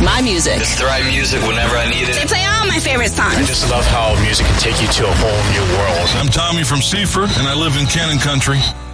My music. It's the right music whenever I need it. They play all my favorite songs. I just love how music can take you to a whole new world. I'm Tommy from Seaford, and I live in Cannon Country.